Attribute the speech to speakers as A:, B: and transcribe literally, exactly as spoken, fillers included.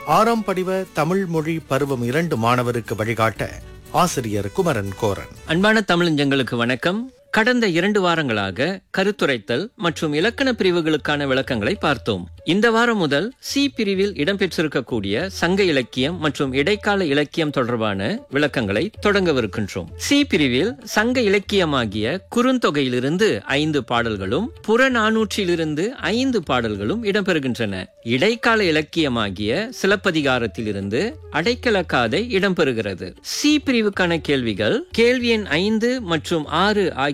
A: ஆறாம் படிவ தமிழ் மொழி பருவம் இரண்டு மாணவருக்கு வழிகாட்ட ஆசிரியர் குமரன் கோரன்.
B: அன்பான தமிழஞ்சங்களுக்கு வணக்கம். கடந்த இரண்டு வாரங்களாக கருத்துரைத்தல் மற்றும் இலக்கண பிரிவுகளுக்கான விளக்கங்களை பார்த்தோம். இந்த வாரம் முதல் சி பிரிவில் இடம்பெற்றிருக்கக்கூடிய சங்க இலக்கியம் மற்றும் இடைக்கால இலக்கியம் தொடர்பான விளக்கங்களை தொடங்கவிருக்கின்றோம். சி பிரிவில் சங்க இலக்கியமாகிய குறுந்தொகையிலிருந்து ஐந்து பாடல்களும் புறநானூற்றிலிருந்து ஐந்து பாடல்களும் இடம்பெறுகின்றன. இடைக்கால இலக்கியமாகிய சிலப்பதிகாரத்திலிருந்து அடைக்கலக்காதை இடம்பெறுகிறது. சி பிரிவுக்கான கேள்விகள் கேள்வி எண் ஐந்து மற்றும் ஆறு ஆகிய